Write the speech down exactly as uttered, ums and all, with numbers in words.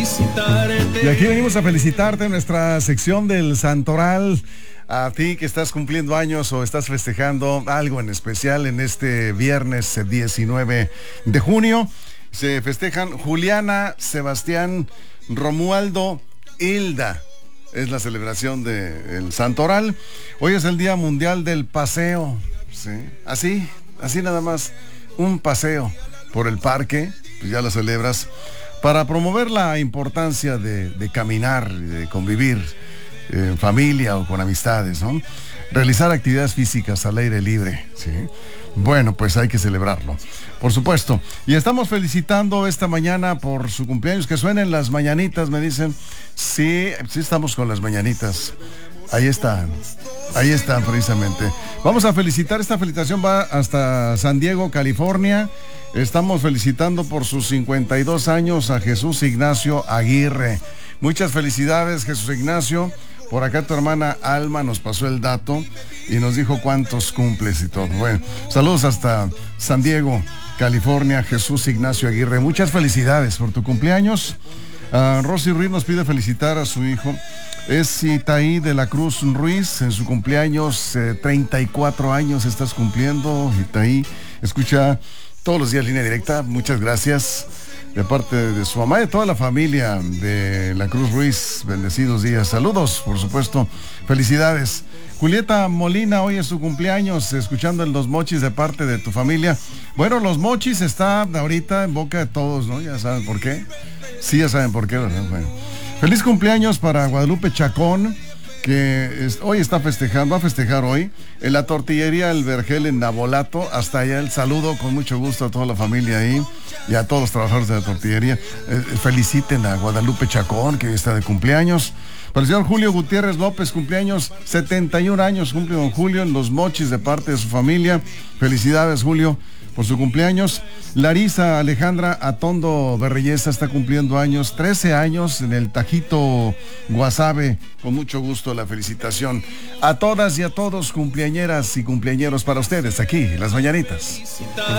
Y aquí venimos a felicitarte en nuestra sección del Santoral. A ti que estás cumpliendo años o estás festejando algo en especial en este viernes diecinueve de junio. Se festejan Juliana, Sebastián, Romualdo, Hilda. Es la celebración del Santoral. Hoy es el Día Mundial del Paseo. ¿Sí? Así, así nada más. Un paseo por el parque, pues ya lo celebras, para promover la importancia de, de caminar, de convivir en familia o con amistades, ¿no? Realizar actividades físicas al aire libre, ¿sí? Bueno, pues hay que celebrarlo, por supuesto. Y estamos felicitando esta mañana por su cumpleaños, que suenen las mañanitas, me dicen. Sí, sí estamos con las mañanitas. Ahí están, ahí están precisamente. Vamos a felicitar, esta felicitación va hasta San Diego, California. Estamos felicitando por sus cincuenta y dos años a Jesús Ignacio Aguirre. Muchas felicidades, Jesús Ignacio. Por acá tu hermana Alma nos pasó el dato y nos dijo cuántos cumples y todo. Bueno, saludos hasta San Diego, California, Jesús Ignacio Aguirre. Muchas felicidades por tu cumpleaños. Uh, Rosy Ruiz nos pide felicitar a su hijo. Es Itaí de la Cruz Ruiz, en su cumpleaños, eh, treinta y cuatro años estás cumpliendo, Itaí. Escucha todos los días Línea Directa, muchas gracias. De parte de su mamá y de toda la familia de la Cruz Ruiz, bendecidos días. Saludos, por supuesto, felicidades. Julieta Molina, hoy es su cumpleaños, escuchando el Los Mochis de parte de tu familia. Bueno, Los Mochis está ahorita en boca de todos, ¿no? Ya saben por qué. Sí, ya saben por qué, ¿verdad? Bueno. Feliz cumpleaños para Guadalupe Chacón, que es, hoy está festejando, va a festejar hoy en la tortillería El Vergel en Nabolato. Hasta allá el saludo con mucho gusto a toda la familia ahí y a todos los trabajadores de la tortillería. Eh, feliciten a Guadalupe Chacón, que hoy está de cumpleaños. Para el señor Julio Gutiérrez López, cumpleaños, setenta y un años cumple don Julio en Los Mochis de parte de su familia. Felicidades, Julio, por su cumpleaños. Larisa Alejandra Atondo Berreyesa está cumpliendo años, trece años en el Tajito Guasave. Con mucho gusto la felicitación a todas y a todos, cumpleañeras y cumpleañeros, para ustedes aquí, Las Mañanitas.